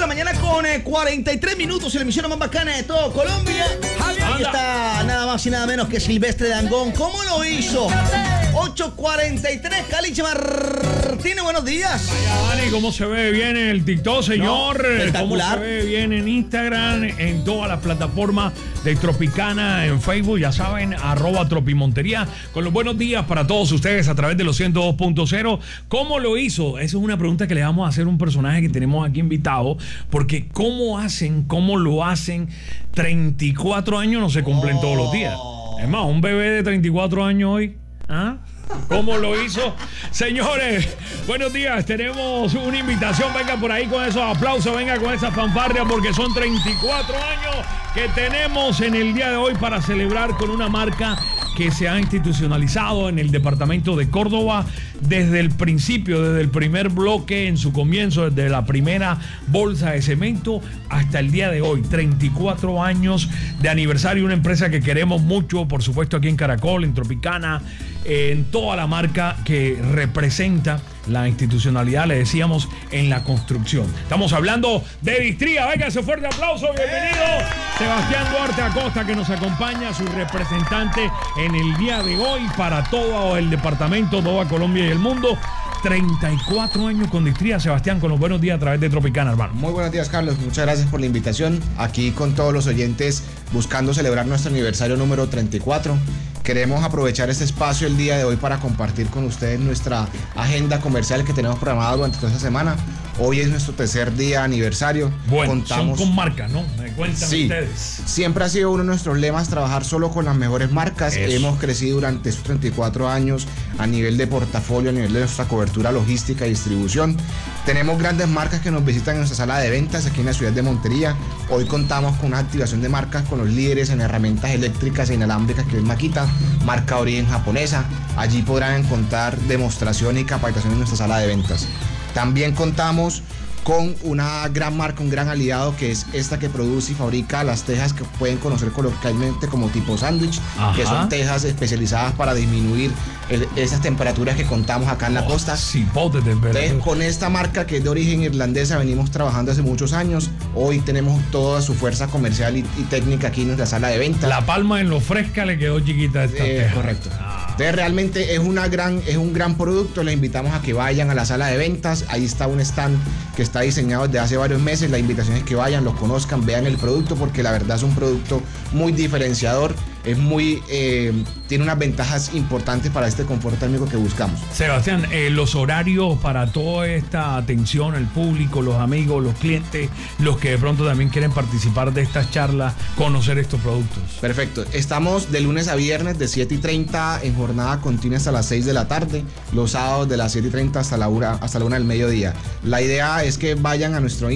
la mañana con 43 minutos en la emisión más bacana de todo Colombia. Ahí está nada más y nada menos que Silvestre Dangond. ¿Cómo lo hizo? 8:43, Caliche Martínez, buenos días. Vaya, Dani, ¿cómo se ve bien en el TikTok, señor? No, espectacular. ¿Cómo se ve bien en Instagram? En todas las plataformas de Tropicana, en Facebook, ya saben, @Tropimontería. Con los buenos días para todos ustedes a través de los 102.0. ¿Cómo lo hizo? Esa es una pregunta que le vamos a hacer a un personaje que tenemos aquí invitado, porque cómo lo hacen, 34 años no se cumplen todos los días. Es más, un bebé de 34 años hoy, ¿ah? ¿Cómo lo hizo? Señores, buenos días. Tenemos una invitación. Venga por ahí con esos aplausos, venga con esa fanfarria, porque son 34 años que tenemos en el día de hoy para celebrar con una marca que se ha institucionalizado en el departamento de Córdoba desde el principio, desde el primer bloque, en su comienzo, desde la primera bolsa de cemento hasta el día de hoy. 34 años de aniversario, una empresa que queremos mucho, por supuesto aquí en Caracol, en Tropicana, en toda la marca que representa la institucionalidad, le decíamos, en la construcción. Estamos hablando de Distría. Venga, ese fuerte aplauso, bienvenido Sebastián Duarte Acosta, que nos acompaña, su representante en el día de hoy para todo el departamento, toda Colombia y el mundo. 34 años con Distría. Sebastián, con los buenos días a través de Tropicana, hermano. Muy buenos días, Carlos. Muchas gracias por la invitación. Aquí con todos los oyentes, buscando celebrar nuestro aniversario número 34. Queremos aprovechar este espacio el día de hoy para compartir con ustedes nuestra agenda comercial que tenemos programada durante toda esta semana. Hoy es nuestro tercer día aniversario. Bueno, son con marcas, ¿no? Me cuentan ustedes. Siempre ha sido uno de nuestros lemas trabajar solo con las mejores marcas. Eso. Hemos crecido durante estos 34 años a nivel de portafolio, a nivel de nuestra cobertura logística y distribución. Tenemos grandes marcas que nos visitan en nuestra sala de ventas aquí en la ciudad de Montería. Hoy contamos con una activación de marcas con los líderes en herramientas eléctricas e inalámbricas, que es Makita, marca de origen japonesa. Allí podrán encontrar demostración y capacitación en nuestra sala de ventas. También contamos con una gran marca, un gran aliado, que es esta que produce y fabrica las tejas que pueden conocer coloquialmente como tipo sándwich, que son tejas especializadas para disminuir esas temperaturas que contamos acá en la costa. Sí, de temperatura. Entonces, con esta marca que es de origen irlandesa venimos trabajando hace muchos años. Hoy tenemos toda su fuerza comercial y técnica aquí en nuestra sala de ventas. La palma en lo fresca le quedó chiquita esta teja. Correcto. Entonces realmente es un gran producto. Les invitamos a que vayan a la sala de ventas. Ahí está un stand que está diseñado desde hace varios meses. La invitación es que vayan, lo conozcan, vean el producto, porque la verdad es un producto muy diferenciador. Es tiene unas ventajas importantes para este confort térmico que buscamos. Sebastián, los horarios para toda esta atención al público, los amigos, los clientes, los que de pronto también quieren participar de estas charlas, conocer estos productos. Perfecto. Estamos de lunes a viernes de 7:30 en jornada continua hasta las 6 de la tarde, los sábados de las 7:30 hasta la 1 del mediodía. La idea es que vayan a nuestro